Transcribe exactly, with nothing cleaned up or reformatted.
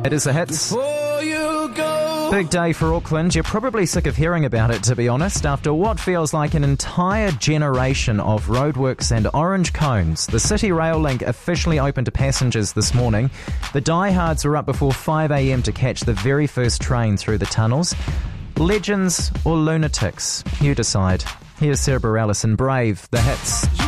It is the hits. Big day for Auckland. You're probably sick of hearing about it, to be honest. After what feels like an entire generation of roadworks and orange cones, the City Rail Link officially opened to passengers this morning. The diehards were up before five a.m. to catch the very first train through the tunnels. Legends or lunatics? You decide. Here's Sarah Bareilles and Brave, the hits.